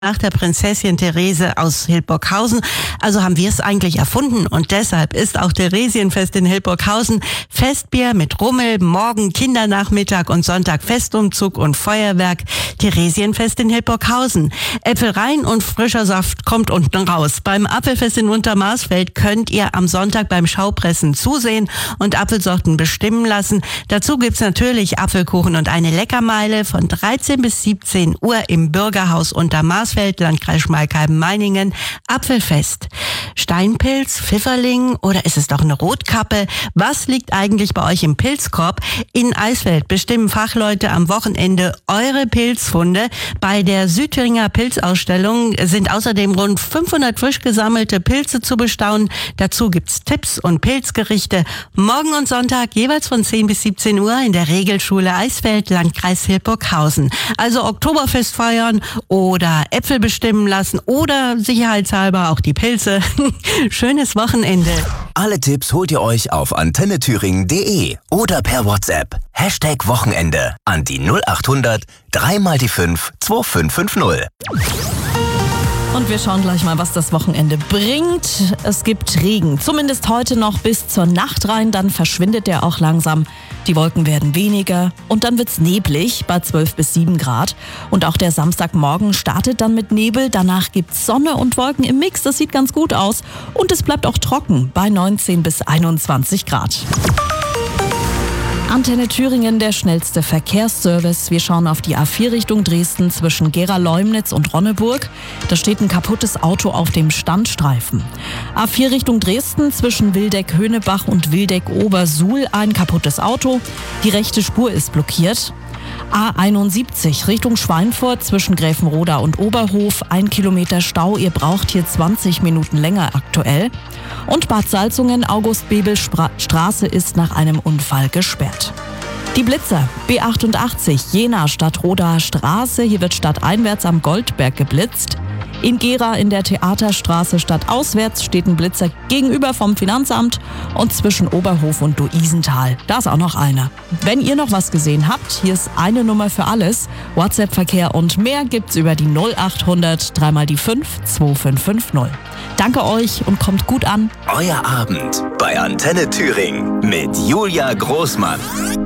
nach der Prinzessin Therese aus Hildburghausen. Also haben wir es eigentlich erfunden und deshalb ist auch Theresienfest in Hildburghausen Festbier mit Rummel, morgen Kindernachmittag und Sonntag Festumzug und Feuerwerk. Theresienfest in Hildburghausen. Äpfel rein und frischer Saft kommt unten raus. Beim Apfelfest in Untermarsfeld könnt ihr am Sonntag beim Schaupressen zusehen und Apfelsorten bestimmen lassen. Dazu gibt's natürlich Apfelkuchen und eine Leckermeile von 13 bis 17 Uhr im Bürgerhaus Untermarsfeld, Landkreis Schmalkalden-Meiningen. Apfelfest. Steinpilz, Pfifferling oder ist es doch eine Rotkappe? Was liegt eigentlich bei euch im Pilzkorb? In Eisfeld bestimmen Fachleute am Wochenende eure Pilzfunde. Bei der Südthüringer Pilzausstellung sind außerdem rund 500 frisch gesammelte Pilze zu bestaunen. Dazu gibt's Tipps und Pilzgerichte. Morgen und Sonntag jeweils von 10 bis 17 Uhr in der Regelschule Eisfeld, Landkreis Hildburghausen. Also Oktoberfest feiern oder Äpfel bestimmen lassen oder sicherheitshalber auch die Pilze. Schönes Wochenende. Alle Tipps holt ihr euch auf antennethüringen.de oder per WhatsApp. #Wochenende an die 0800 3 mal die 5 2550. Und wir schauen gleich mal, was das Wochenende bringt. Es gibt Regen, zumindest heute noch bis zur Nacht rein, dann verschwindet der auch langsam. Die Wolken werden weniger und dann wird's neblig bei 12 bis 7 Grad. Und auch der Samstagmorgen startet dann mit Nebel, danach gibt's Sonne und Wolken im Mix, das sieht ganz gut aus. Und es bleibt auch trocken bei 19 bis 21 Grad. Antenne Thüringen, der schnellste Verkehrsservice. Wir schauen auf die A4 Richtung Dresden zwischen Gera-Leumnitz und Ronneburg. Da steht ein kaputtes Auto auf dem Standstreifen. A4 Richtung Dresden zwischen Wildeck-Höhnebach und Wildeck-Obersuhl ein kaputtes Auto. Die rechte Spur ist blockiert. A71 Richtung Schweinfurt zwischen Gräfenroda und Oberhof. 1 Kilometer Stau, ihr braucht hier 20 Minuten länger aktuell. Und Bad Salzungen, August-Bebel-Straße ist nach einem Unfall gesperrt. Die Blitzer, B88, Jena Stadtrodaer Straße, hier wird stadteinwärts am Goldberg geblitzt. In Gera in der Theaterstraße stadtauswärts steht ein Blitzer gegenüber vom Finanzamt und zwischen Oberhof und Luisenthal. Da ist auch noch einer. Wenn ihr noch was gesehen habt, hier ist eine Nummer für alles. WhatsApp-Verkehr und mehr gibt's über die 0800 3 mal die 5 2550. Danke euch und kommt gut an. Euer Abend bei Antenne Thüringen mit Julia Großmann.